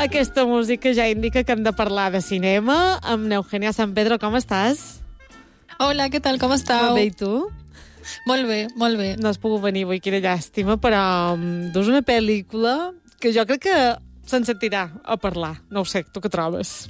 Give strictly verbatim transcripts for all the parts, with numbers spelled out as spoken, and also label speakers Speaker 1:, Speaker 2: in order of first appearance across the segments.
Speaker 1: Aquesta música ja indica que hem de parlar de cinema amb Eugènia San Pedro. Com estàs?
Speaker 2: Hola, què tal? Com estàu?
Speaker 1: Molt bé, i tu?
Speaker 2: Molt bé, molt bé.
Speaker 1: No has pogut venir avui, quina llàstima, però um, dus una pel·lícula que jo crec que se'n sentirà a parlar. No ho sé, tu què trobes?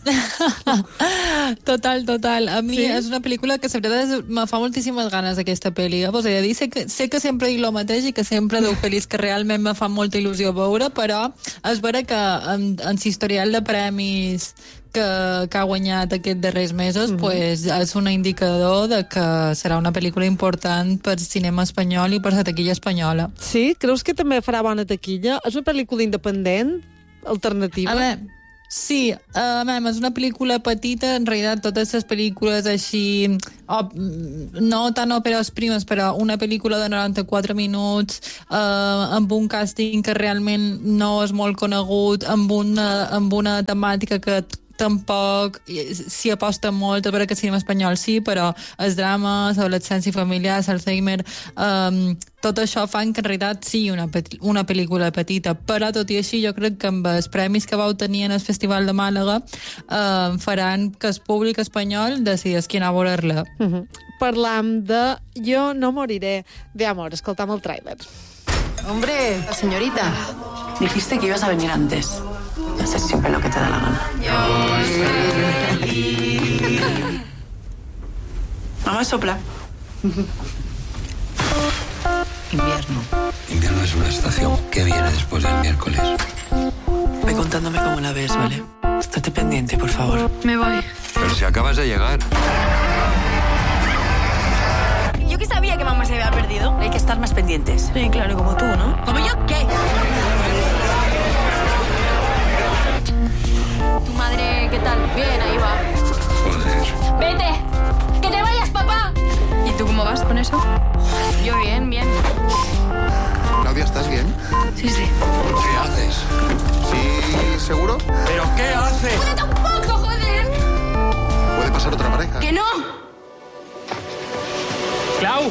Speaker 2: Total, total. A mi
Speaker 1: sí?
Speaker 2: és una pel·lícula que, la veritat, me fa moltíssimes ganes, aquesta pel·li. Pues, és a dir, sé que, sé que sempre dic el mateix i que sempre diu pel·lis que realment me fa molta il·lusió veure, però és vera que en, en l'historial de premis que, que ha guanyat aquests darrers mesos, mm-hmm. pues, és un indicador de que serà una pel·lícula important per cinema espanyol i per la taquilla espanyola.
Speaker 1: Sí? Creus que també farà bona taquilla? És una pel·lícula independent, alternativa?
Speaker 2: A veure, sí, uh, mem, és una pel·lícula petita, en realitat totes les pel·lícules així, oh, no tan òperes primes, però una pel·lícula de noranta-quatre minuts, uh, amb un càsting que realment no és molt conegut, amb una, amb una temàtica que tampoc s'hi aposta molt, a veure que el cinema espanyol sí, però els drames, l'adolescència familiar, l'Alzheimer, um, tot això fan que en realitat sigui una, una pel·lícula petita, però tot i així jo crec que amb els premis que vau tenir en el Festival de Màlaga uh, faran que el públic espanyol decidís qui anar a veure-la.
Speaker 1: Uh-huh. Parlam de Jo no moriré de amor. Escoltam el tràiler.
Speaker 3: Hombre, señorita, dijiste que ibas a venir antes. Y hacer siempre lo que te da la gana. Mamá, sopla. Invierno.
Speaker 4: Invierno es una estación que viene después del miércoles.
Speaker 3: Ve contándome cómo la ves, ¿vale? Estate pendiente, por favor.
Speaker 5: Me voy.
Speaker 4: Pero si acabas de llegar.
Speaker 5: Yo que sabía que mamá se había perdido.
Speaker 3: Hay que estar más pendientes.
Speaker 5: Sí, claro, como tú, ¿no?
Speaker 3: ¿Como yo? ¿Qué?
Speaker 5: Tu madre, ¿qué tal? Bien, ahí va.
Speaker 4: Joder.
Speaker 5: ¡Vete! ¡Que te vayas, papá! ¿Y tú cómo vas con eso? Yo bien, bien.
Speaker 6: Claudia, ¿estás bien?
Speaker 5: Sí, sí.
Speaker 4: ¿Qué haces?
Speaker 6: ¿Sí, seguro?
Speaker 4: ¿Pero qué haces?
Speaker 5: ¡Puede tampoco, joder!
Speaker 6: ¿Puede pasar otra pareja?
Speaker 5: ¡Que no!
Speaker 4: ¡Clau!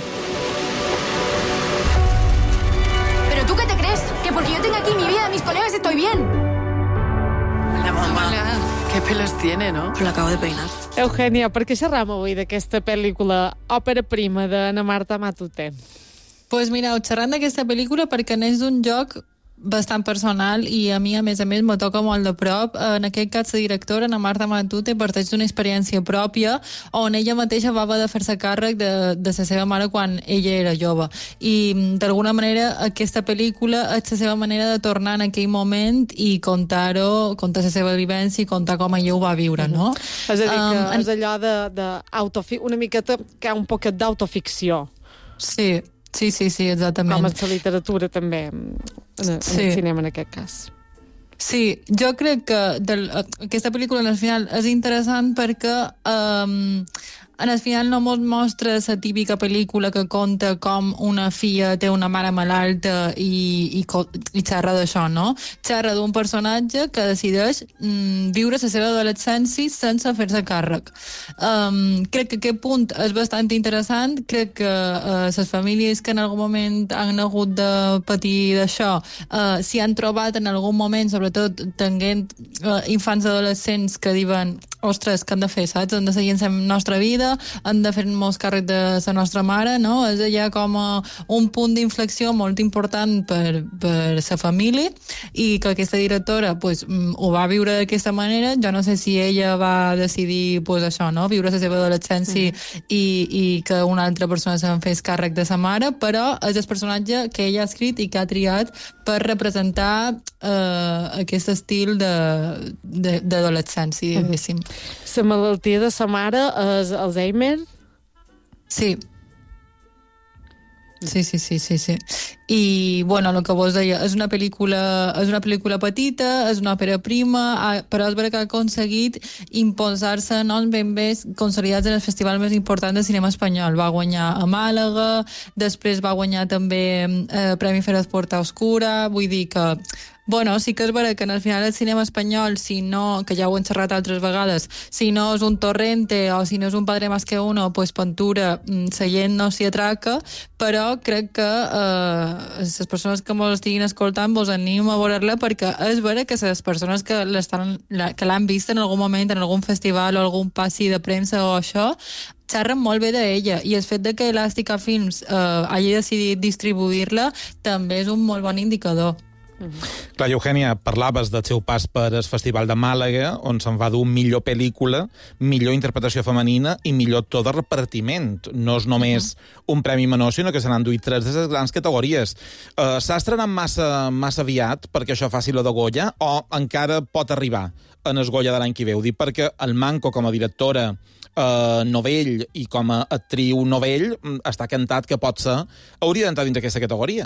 Speaker 5: ¿Pero tú qué te crees? ¿Que porque yo tengo aquí mi vida, mis colegas, estoy bien?
Speaker 3: La mamá. Qué pelos tiene, ¿no? Lo acabo de peinar.
Speaker 1: Eugènia, per què xerram avui d'aquesta pel·lícula òpera prima d'Ana Marta Matute?
Speaker 2: Pues mira, xerrant d'aquesta pel·lícula perquè n'és d'un joc bastant personal i a mi, a més a més, me toca molt de prop. En aquest cas, la directora, Ana Marta Matute, parteix d'una experiència pròpia on ella mateixa va haver de fer-se càrrec de, de la seva mare quan ella era jove. I, d'alguna manera, aquesta pel·lícula és la seva manera de tornar en aquell moment i contar-ho, contar la seva vivència i contar com ella ho va viure, no?
Speaker 1: Mm-hmm. És a dir, que um, és allò de, de autofi... una miqueta que hi ha un poquet d'autoficció.
Speaker 2: Sí, Sí, sí, sí, exactament.
Speaker 1: Com és la literatura, també, en, en sí. el cinema, en aquest cas.
Speaker 2: Sí, jo crec que del, aquesta pel·lícula, al final, és interessant perquè um, en el final no mos mostra la típica pel·lícula que conta com una filla té una mare malalta i, i, i xerra d'això, no? Xerra d'un personatge que decideix mm, viure la seva adolescència sense fer-se càrrec. Um, crec que aquest punt és bastant interessant. Crec que uh, les famílies que en algun moment han hagut de patir d'això uh, s'hi han trobat en algun moment, sobretot tenint uh, infants adolescents que diuen ostres, què hem de fer, saps? Hem de seguir en la nostra vida, hem de fer-nos càrrec de la nostra mare, no? És allà com a un punt d'inflexió molt important per, per la família i que aquesta directora pues, ho va viure d'aquesta manera. Jo no sé si ella va decidir pues, això, no? Viure la seva adolescència mm. i, i que una altra persona se'n fes càrrec de sa mare, però és el personatge que ella ha escrit i que ha triat per representar eh, aquest estil d'adolescència, mm. diguéssim.
Speaker 1: La malaltia de sa mare és Alzheimer?
Speaker 2: Sí. Sí, sí, sí, sí, sí. I, bueno, el que vos deia, és una pel·lícula, és una pel·lícula petita, és una òpera prima, però és veritat que ha aconseguit imposar-se noms ben bé consolidats en el festival més important de cinema espanyol. Va guanyar a Màlaga, després va guanyar també eh, Premi Férez Porta Oscura, vull dir que bueno, sí que és vera que al final el cinema espanyol, si no, que ja ho hem xerrat altres vegades, si no és un Torrente o si no és un Padre Más que Uno, pues Pantura, la gent no s'hi atraca, però crec que eh, les persones que mos estiguin escoltant vos animo a veure-la, perquè és vera que les persones que l'han vist en algun moment, en algun festival o algun passi de premsa o això, xerren molt bé d'ella, i el fet de que Elàstica Films eh, hagi decidit distribuir-la també és un molt bon indicador.
Speaker 7: Mm-hmm. Clar, Eugènia, parlaves del seu pas per el Festival de Màlaga, on se'n va dur millor pel·lícula, millor interpretació femenina i millor actor de repartiment. No és només mm-hmm. un premi menor, sinó que se n'han duit tres de les grans categories. Uh, S'ha estrenat massa, massa aviat perquè això faci la de Goya, o encara pot arribar en el Goya de l'any que ve? Ho dic perquè el Manco, com a directora Uh, novell i com a actriu novell, està cantat que pot ser, hauria d'entrar dins d'aquesta categoria.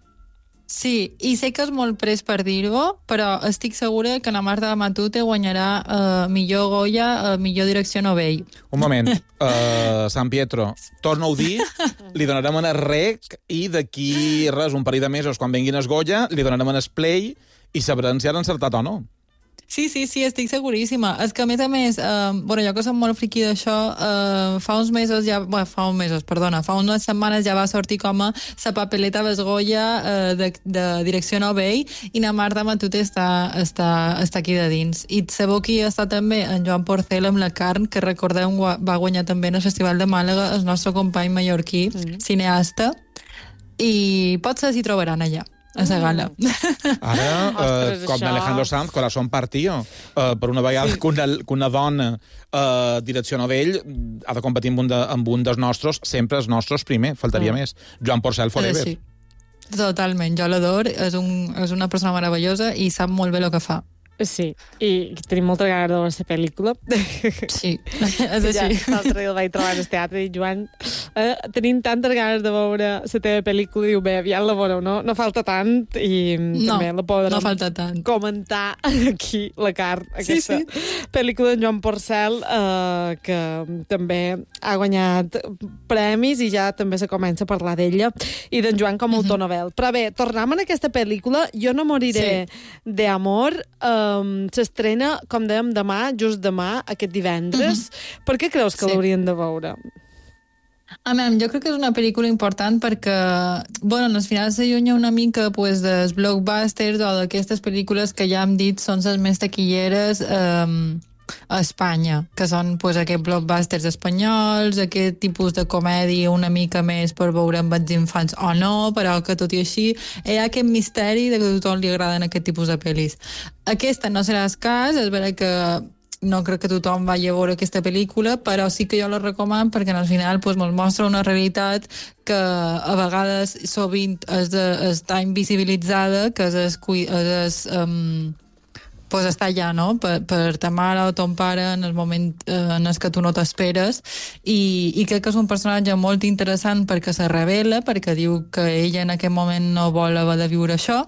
Speaker 2: Sí, i sé que és molt pres per dir-ho, però estic segura que la Marta Matute guanyarà uh, millor Goya, uh, millor direcció novell.
Speaker 7: Un moment, uh, San Pietro, torna-ho a dir, li donarem en el rec i d'aquí res, un parell de mesos, quan venguin el Goya, li donarem en el play i sabrem si han encertat o no.
Speaker 2: Sí, sí, sí, estic seguríssima. És que, a més a més, eh, bueno, jo que som molt friqui d'això, eh, fa uns mesos ja... Bueno, fa uns mesos, perdona, fa unes setmanes ja va sortir com a la papeleta Besgoya eh, de, de direcció novell, i la Marta Matute està, està, està aquí de dins. I sabeu qui està també? En Joan Porcel amb La carn, que recordeu va guanyar també en el Festival de Màlaga, el nostre company mallorquí, mm. cineasta, i potser s'hi trobaran allà. A la gala.
Speaker 7: Ara, eh, com Alejandro Sanz, Corazón Partido, eh, per una vegada sí. que, una, que una dona eh, direcció novell ha de competir amb un, de, amb un dels nostres, sempre els nostres primer, faltaria mm. més. Joan Porcel Forever. Sí.
Speaker 2: Totalment, jo l'ador, és, un, és una persona meravellosa i sap molt bé el que fa.
Speaker 1: Sí, i tenim molta ganes de veure aquesta pel·lícula.
Speaker 2: Sí, és així.
Speaker 1: Ja, l'altre dia el vaig trobar al teatre i Joan, eh, tenim tantes ganes de veure la teva pel·lícula, i diu, bé, aviat la veureu, no? No falta tant, i no, també la podrem
Speaker 2: no falta tant.
Speaker 1: comentar aquí, La carn, aquesta sí, sí. pel·lícula d'en Joan Porcel, eh, que també ha guanyat premis i ja també se comença a parlar d'ella, i d'en Joan com a autor novel. Però bé, tornem en aquesta pel·lícula, Jo no moriré sí. de amor, eh, Um, s'estrena, com dèiem, demà, just demà, aquest divendres. Uh-huh. Per què creus que sí. l'haurien de veure?
Speaker 2: Amem, jo crec que és una pel·lícula important perquè, bueno, al final s'allunya una mica pues, dels blockbusters o d'aquestes pel·lícules que ja hem dit són les més taquilleres um, a Espanya, que són pues, aquests blockbusters espanyols, aquest tipus de comèdia una mica més per veure amb els infants o no, però que tot i així hi ha aquest misteri de que a tothom li agraden aquest tipus de pel·lis. Aquesta no serà el cas, és vera que no crec que tothom vagi a veure aquesta pel·lícula, però sí que jo la recomano perquè al final pues, ens mostra una realitat que a vegades sovint és de, està invisibilitzada, que és, és um, pues està allà, no?, per, per ta mare o ton pare en el moment eh, en el que tu no t'esperes, i, i crec que és un personatge molt interessant perquè se revela, perquè diu que ella en aquest moment no vol haver de viure això,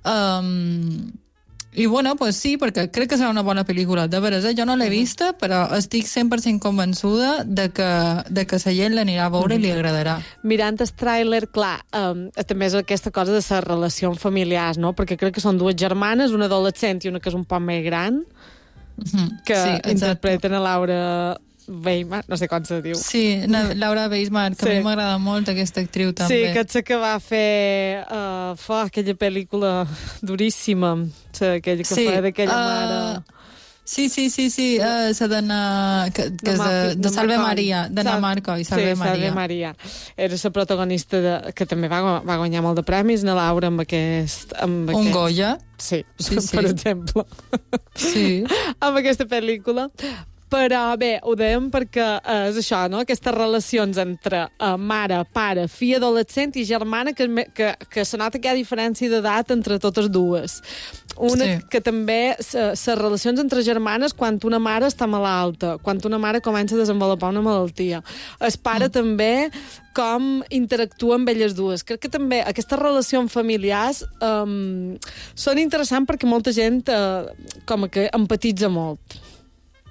Speaker 2: um, i bueno, pues sí, perquè crec que serà una bona pel·lícula, de veres, eh? Jo no l'he vista, però estic cent per cent convençuda de que, de que la gent l'anirà a veure mm-hmm. i li agradarà.
Speaker 1: Mirant el tràiler, clar, um, també és aquesta cosa de les relacions familiars, no? Perquè crec que són dues germanes, una adolescent i una que és un poc més gran, mm-hmm. que sí, interpreten a Laura Weisman, no sé com se diu.
Speaker 2: Sí, Laura Weisman, que sí. a mi m'agrada molt aquesta actriu també.
Speaker 1: Sí, que és que va fer uh, fa, aquella pel·lícula duríssima, aquella que sí. fa d'aquella uh, mare.
Speaker 2: Sí, sí, sí, sí, uh, la dona que, que és de, de, de Salve Maria, de Sal... Marco i Salve
Speaker 1: sí,
Speaker 2: Maria.
Speaker 1: Salve Maria. Era la protagonista de, que també va, va guanyar molt de premis, na Laura, amb aquest... Amb
Speaker 2: Un
Speaker 1: aquest...
Speaker 2: Goya.
Speaker 1: Sí,
Speaker 2: sí, sí.
Speaker 1: per exemple.
Speaker 2: Sí.
Speaker 1: Amb aquesta pel·lícula. Però bé, ho dèiem perquè eh, és això, no? Aquestes relacions entre eh, mare, pare, filla adolescent i germana, que, que, que se nota que hi ha diferència d'edat entre totes dues. Una sí. que també, les relacions entre germanes quan una mare està malalta, quan una mare comença a desenvolupar una malaltia. El pare mm. també com interactua amb elles dues. Crec que també aquestes relacions familiars um, són interessants perquè molta gent uh, com que empatitza molt.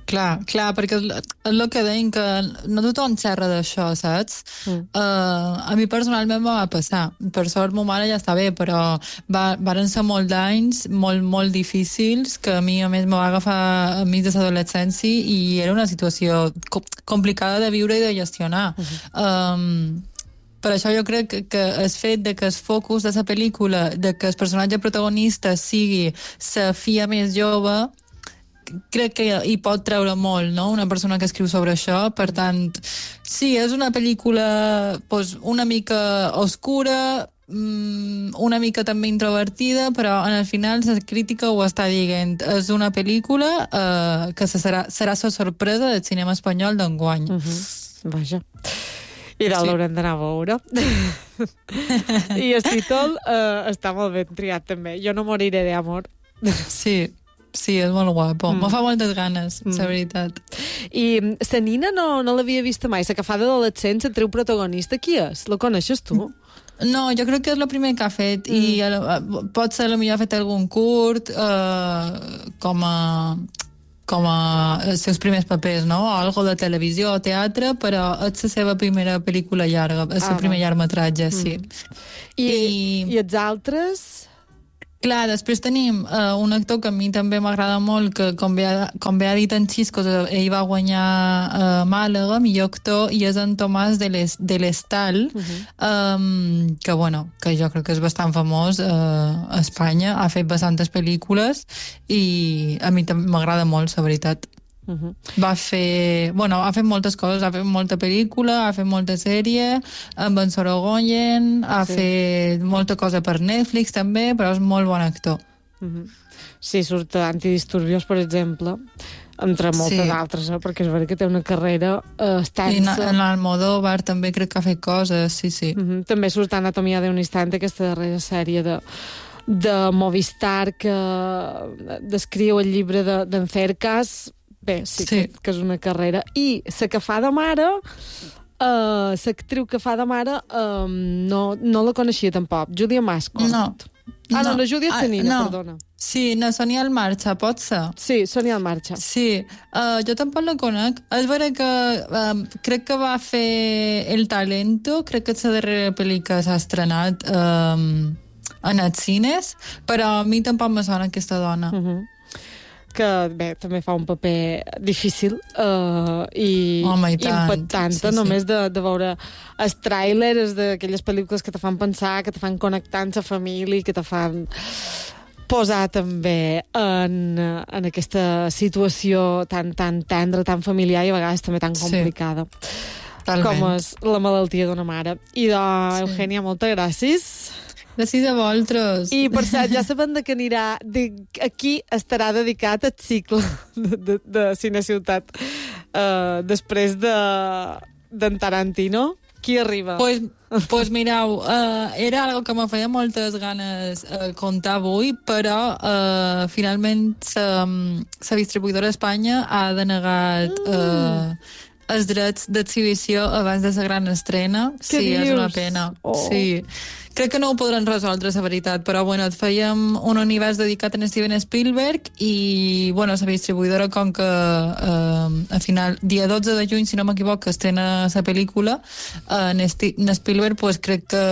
Speaker 2: Clar, clar, perquè és el que deien, que no tothom xerra d'això, saps? Mm. Uh, a mi personalment me va passar. Per sort, ma mare ja està bé, però va, varen ser molt d'anys, molt, molt difícils, que a mi, a més, me va agafar a mig de l'adolescència i era una situació co- complicada de viure i de gestionar. Mm-hmm. Um, per això jo crec que, que el fet de que el focus de la pel·lícula, de que el personatge protagonista sigui la filla més jove, crec que hi pot treure molt, no?, una persona que escriu sobre això. Per tant, sí, és una pel·lícula pues, una mica oscura, una mica també introvertida, però en el final la crítica ho està dient. És una pel·lícula eh, que serà, serà la sorpresa del cinema espanyol d'enguany.
Speaker 1: Uh-huh. Vaja. I ara
Speaker 2: Sí.
Speaker 1: l'haurem d'anar a veure. I el títol eh, està molt ben triat, també. Jo no moriré d'amor.
Speaker 2: Sí. Sí, és molt guapo. Mm. Me fa moltes ganes, mm. la veritat.
Speaker 1: I la Nina no, no l'havia vista mai. La que fa d'adolescent, la treu protagonista, qui és? La coneixes tu?
Speaker 2: No, jo crec que és el primer que ha fet, mm. i a, pot ser potser ha fet algun curt eh, com a com a els seus primers papers, no? O algo de televisió o teatre, però és la seva primera pel·lícula llarga, és el ah, primer llargmetratge, mm. sí.
Speaker 1: I, I... I els altres...
Speaker 2: Clar, després tenim uh, un actor que a mi també m'agrada molt, que com bé, ha, com bé ha dit en Xisco, ell va guanyar uh, Màlaga, millor actor, i és en Tomàs de l'Estal, uh-huh. um, que, bueno, que jo crec que és bastant famós uh, a Espanya, ha fet bastantes pel·lícules i a mi també m'agrada molt, la veritat. Uh-huh. Va fer, bueno, ha fet moltes coses, ha fet molta pel·lícula, ha fet molta sèrie amb en Sorogoyen, ha sí. fet molta cosa per Netflix també, però és molt bon actor.
Speaker 1: Uh-huh. Sí, surt Antidisturbios, per exemple, entre moltes sí. altres, eh? Perquè és veritat que té una carrera eh, extensa.
Speaker 2: I en l'Almodóvar també crec que ha fet coses, sí, sí.
Speaker 1: Uh-huh. També surt Anatomia d'un instante, aquesta darrera sèrie de de Movistar que descriu el llibre d'en Cercas. Bé, sí, sí. Que, que és una carrera. I la que fa de mare, uh, l'actriu que fa de mare, um, no, no la coneixia tampoc. Júlia Mascort.
Speaker 2: No.
Speaker 1: Ah, no,
Speaker 2: no.
Speaker 1: la Júlia Tsanina,
Speaker 2: ah, no.
Speaker 1: perdona.
Speaker 2: Sí, no, Sonia al Marxa, pot ser?
Speaker 1: Sí, Sonia al Marxa.
Speaker 2: Sí, uh, jo tampoc la conec. És vera que uh, crec que va fer El Talento, crec que és la darrera pel·li que s'ha estrenat um, en els cines, però a mi tampoc me sona aquesta dona.
Speaker 1: Uh-huh. Que bé, també fa un paper difícil uh, i
Speaker 2: Home, i
Speaker 1: impactant,
Speaker 2: sí,
Speaker 1: només
Speaker 2: sí.
Speaker 1: de, de veure els tràilers d'aquelles pel·lícules que te fan pensar, que te fan connectar amb la família, que te fan posar també en, en aquesta situació tan, tan tendra, tan familiar i a vegades també tan complicada. Sí. Com és la malaltia d'una mare. I de sí. Eugènia, moltes gràcies.
Speaker 2: Gràcies a vosaltres.
Speaker 1: I, per cert, ja sabem de què anirà, de, aquí estarà dedicat al cicle de, de, de Cine Ciutat. Uh, després de d'en Tarantino, qui arriba?
Speaker 2: Pues, pues mireu, uh, era algo que me feia moltes ganes uh, contar avui, però uh, finalment la distribuïdora Espanya ha denegat uh, els drets d'exhibició abans de la gran estrena.
Speaker 1: Què
Speaker 2: sí,
Speaker 1: dius?
Speaker 2: És una pena. Oh. Sí. Crec que no ho podran resoldre, la veritat, però bueno, et fèiem un univers dedicat a Steven Spielberg i, bueno, la distribuïdora, com que eh, al final, dia dotze de juny, si no m'equivoco, estrena la pel·lícula, eh, en, en Spielberg, pues, crec que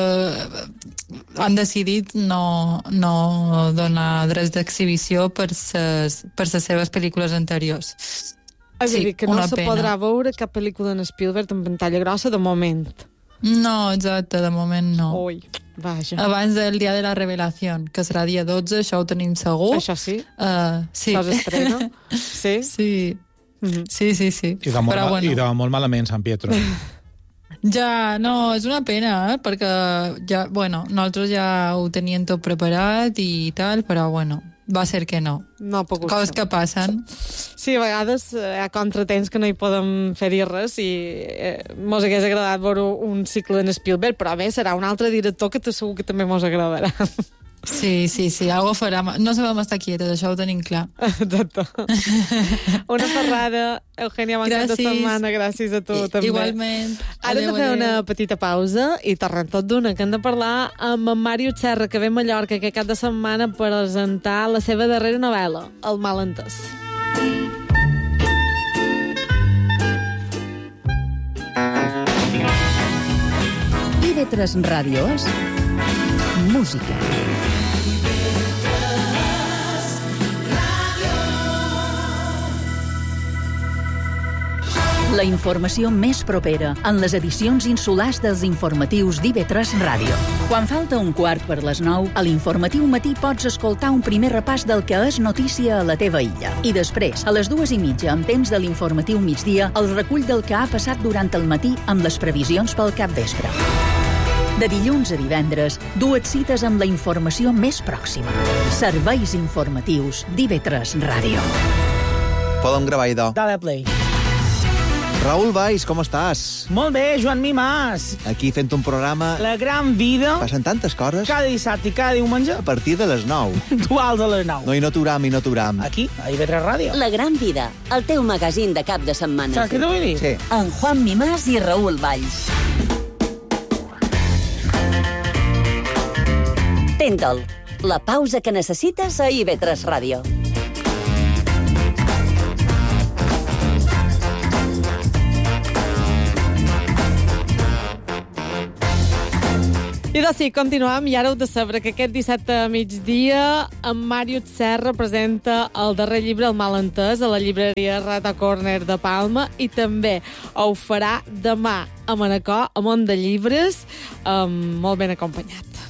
Speaker 2: han decidit no, no donar drets d'exhibició per ses, per les seves pel·lícules anteriors.
Speaker 1: És a dir,
Speaker 2: Sí,
Speaker 1: que no
Speaker 2: una
Speaker 1: se
Speaker 2: pena.
Speaker 1: podrà veure cap pel·lícula en Spielberg en pantalla grossa de moment.
Speaker 2: No, exacte, de moment no.
Speaker 1: Ui, vaja.
Speaker 2: Abans del dia de la revelació, que serà dia dotze, això ho tenim segur.
Speaker 1: Això sí?
Speaker 2: Uh, sí.
Speaker 1: Això s'estrena? Sí?
Speaker 2: Sí.
Speaker 1: Mm-hmm.
Speaker 2: Sí, sí, sí.
Speaker 7: I de molt,
Speaker 2: Però, bueno,
Speaker 7: i de molt malament, Sant Pietro.
Speaker 2: ja, no, és una pena, eh? Perquè ja, bueno, nosaltres ja ho teníem tot preparat i tal, però bueno, va ser que no.
Speaker 1: No ha pogut
Speaker 2: Coses
Speaker 1: ser.
Speaker 2: que passen.
Speaker 1: Sí, a vegades eh, hi ha contratemps que no hi podem fer-hi res i eh, mos hagués agradat veure un cicle en Spielberg, però bé, serà un altre director que segur que també mos agradarà.
Speaker 2: Sí, sí, sí, algo farà. No sabem estar quietes, això ho tenim clar.
Speaker 1: Exacte. Una ferrada, Eugènia, bon cap de setmana, gràcies a tu
Speaker 2: I,
Speaker 1: també.
Speaker 2: Igualment.
Speaker 1: Ara hem de fer una petita pausa i tornem tot d'una, que hem de parlar amb en Màrius Serra, que ve a Mallorca aquest cap de setmana per presentar la seva darrera novel·la, El malentès.
Speaker 8: tres Ràdio és música. La informació més propera en les edicions insulars dels informatius d'I V tres Ràdio. Quan falta un quart per les nou, a l'informatiu matí pots escoltar un primer repàs del que és notícia a la teva illa. I després, a les dues i mitja, amb temps de l'informatiu migdia, el recull del que ha passat durant el matí amb les previsions pel capvespre. De dilluns a divendres, dues cites amb la informació més pròxima. Serveis informatius d'I V tres Ràdio.
Speaker 9: Podem gravar, idò.
Speaker 10: Dale play.
Speaker 9: Raül Valls, com estàs?
Speaker 10: Molt bé, Joan Mimàs.
Speaker 9: Aquí fent un programa...
Speaker 10: La gran vida.
Speaker 9: Passen tantes coses.
Speaker 10: Cada dissabte i cada diumenge.
Speaker 9: A partir de les nou.
Speaker 10: Duals a les nou.
Speaker 9: No, i no t'uram, i no t'uram.
Speaker 10: Aquí, a I V tres Ràdio.
Speaker 11: La gran vida, el teu magazín de cap de setmana.
Speaker 10: Saps què t'ho vull dir?
Speaker 9: Sí.
Speaker 11: En Juan Mimàs i Raül Valls. Tenta'l, la pausa que necessites a I V tres Ràdio.
Speaker 1: I doncs sí, continuem, i ara heu de saber que aquest dissabte a migdia en Màrius Serra presenta el darrer llibre, El malentès, a la llibreria Rata Corner de Palma, i també ho farà demà a Manacor, a Mont de Llibres, um, molt ben acompanyat.